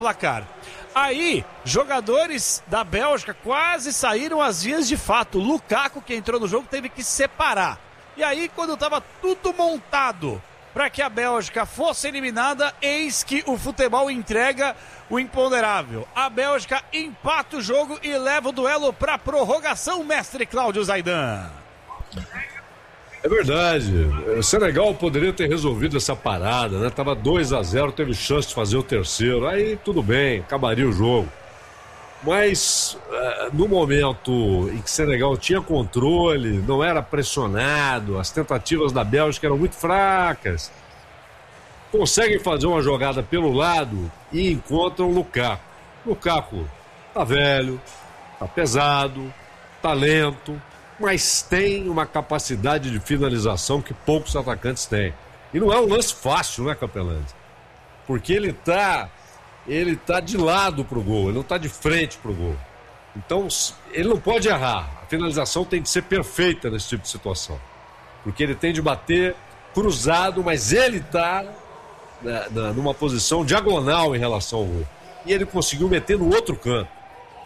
placar. Aí, jogadores da Bélgica quase saíram às vias de fato. O Lukaku, que entrou no jogo, teve que separar. E aí, quando estava tudo montado para que a Bélgica fosse eliminada, eis que o futebol entrega o imponderável. A Bélgica empata o jogo e leva o duelo para prorrogação, mestre Cláudio Zaidan. É verdade, o Senegal poderia ter resolvido essa parada, né? Tava 2-0, teve chance de fazer o terceiro, aí tudo bem, acabaria o jogo. Mas no momento em que o Senegal tinha controle, não era pressionado, as tentativas da Bélgica eram muito fracas, conseguem fazer uma jogada pelo lado e encontram o Lukaku. Lukaku tá velho, tá pesado, tá lento, mas tem uma capacidade de finalização que poucos atacantes têm. E não é um lance fácil, né, Capelante? Porque ele tá de lado pro gol, ele não tá de frente pro gol. Então, ele não pode errar. A finalização tem que ser perfeita nesse tipo de situação. Porque ele tem de bater cruzado, mas ele tá numa posição diagonal em relação ao gol. E ele conseguiu meter no outro canto.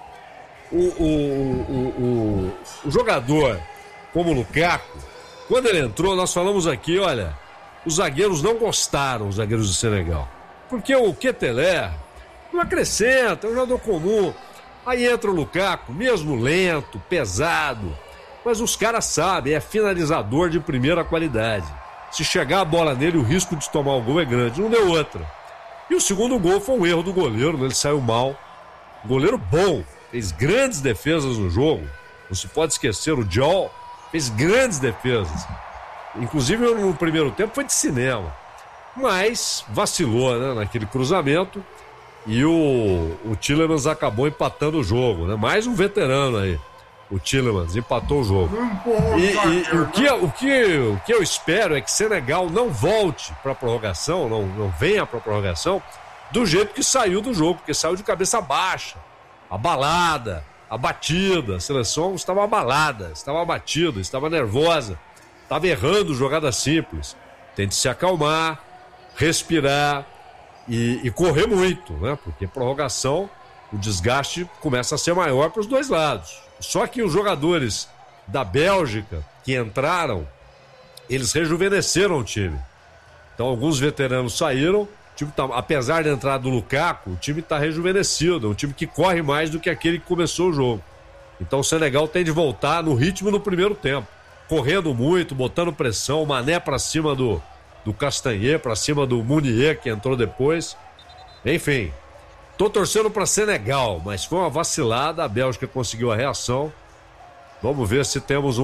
O jogador como o Lukaku, quando ele entrou, nós falamos aqui, olha, os zagueiros não gostaram, os zagueiros do Senegal, porque o Ketelé não acrescenta, é um jogador comum. Aí entra o Lukaku, mesmo lento, pesado, mas os caras sabem, é finalizador de primeira qualidade. Se chegar a bola nele, o risco de tomar o gol é grande, não deu outra. E o segundo gol foi um erro do goleiro, ele saiu mal. Goleiro bom, fez grandes defesas no jogo. Não se pode esquecer, o Diol fez grandes defesas. Inclusive no primeiro tempo foi de cinema. Mas vacilou, né, naquele cruzamento. E o Tielemans acabou empatando o jogo, né? Mais um veterano aí. O Tielemans empatou o jogo. E o que eu espero é que Senegal não volte para a prorrogação, não venha para a prorrogação do jeito que saiu do jogo, porque saiu de cabeça baixa. Abalada, abatida, a seleção estava abalada, estava abatida, estava nervosa, estava errando jogadas simples. Tem de se acalmar, respirar e correr muito, né? Porque prorrogação, o desgaste começa a ser maior para os dois lados. Só que os jogadores da Bélgica que entraram, eles rejuvenesceram o time. Então alguns veteranos saíram. O time tá, apesar da entrada do Lukaku, o time está rejuvenescido, é um time que corre mais do que aquele que começou o jogo. Então o Senegal tem de voltar no ritmo do primeiro tempo, correndo muito, botando pressão, o Mané para cima do Castanhe, para cima do Munier, que entrou depois. Enfim, tô torcendo para Senegal, mas foi uma vacilada, a Bélgica conseguiu a reação. Vamos ver se temos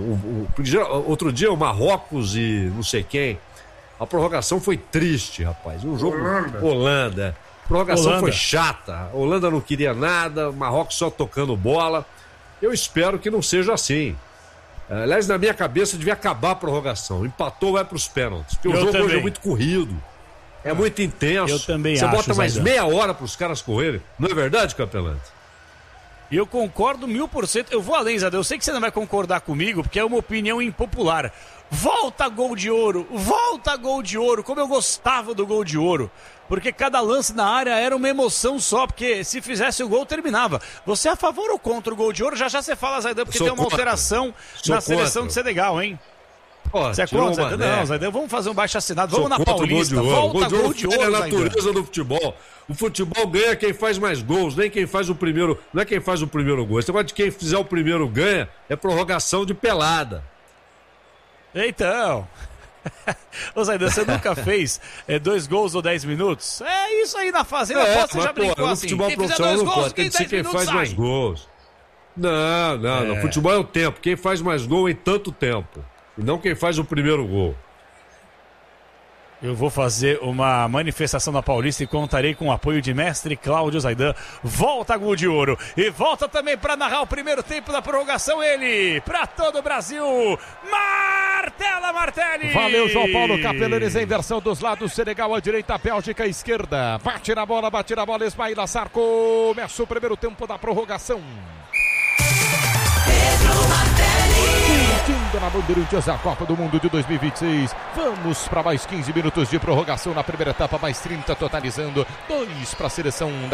outro dia o Marrocos e não sei quem. A prorrogação foi triste, rapaz. Um jogo Holanda. A prorrogação foi chata. A Holanda não queria nada, o Marrocos só tocando bola. Eu espero que não seja assim. Aliás, na minha cabeça devia acabar a prorrogação. Empatou, vai para os pênaltis. Porque o jogo hoje é muito corrido. É muito intenso. Eu também Você acho, bota mais Zaidan. meia hora para os caras correrem. Não é verdade, Capelante? Eu concordo 1000%. Eu vou além, Zaidan. Eu sei que você não vai concordar comigo, porque é uma opinião impopular. Volta gol de ouro! Volta gol de ouro! Como eu gostava do gol de ouro. Porque cada lance na área era uma emoção só, porque se fizesse o gol, terminava. Você é a favor ou contra o gol de ouro? Já você fala, Zaidan, porque tem uma alteração na seleção de Senegal, hein? Você é contra, Zaidan? Não, Zaidan, vamos fazer um baixo-assinado. Vamos na Paulista. Volta gol de ouro, é a natureza do futebol. O futebol ganha quem faz mais gols, nem quem faz o primeiro. Não é quem faz o primeiro gol. Esse negócio de quem fizer o primeiro ganha é prorrogação de pelada. Então, ô Zaidan, você nunca fez 2 gols ou 10 minutos? É isso aí na fazenda, você já brincou assim. No futebol profissional não pode, tem que ser quem faz mais gols. Não, no futebol é o tempo, quem faz mais gol em tanto tempo, e não quem faz o primeiro gol. Eu vou fazer uma manifestação na Paulista e contarei com o apoio de mestre Cláudio Zaidan. Volta gol de ouro. E volta também para narrar o primeiro tempo da prorrogação ele, para todo o Brasil, Martela Martelli. Valeu, João Paulo Capelanes, em inversão dos lados, Senegal à direita, Bélgica à esquerda. Bate na bola, Ismail Assar. Começa o primeiro tempo da prorrogação. Pedro Martelli. assistindo na Bandeirantes a Copa do Mundo de 2026. Vamos para mais 15 minutos de prorrogação na primeira etapa, mais 30 totalizando 2 para a seleção